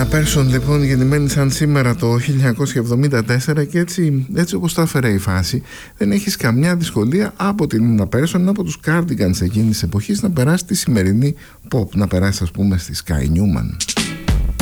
Person λοιπόν, γεννημένη σαν σήμερα το 1974, και έτσι όπως τα έφερε η φάση, δεν έχεις καμιά δυσκολία από την Nina Person, από τους Cardigans εκείνης της εποχής, να περάσει τη σημερινή pop, να περάσει ας πούμε στη Sky Newman.